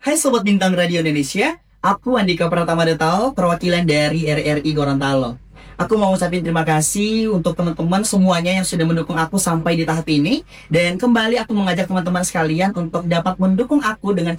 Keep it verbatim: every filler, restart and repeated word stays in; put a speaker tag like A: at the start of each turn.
A: Hai Sobat Bintang Radio Indonesia, aku Andika Pratama Detao, perwakilan dari R R I Gorontalo. Aku mau ucapin terima kasih untuk teman-teman semuanya yang sudah mendukung aku sampai di tahap ini. Dan kembali aku mengajak teman-teman sekalian untuk dapat mendukung aku dengan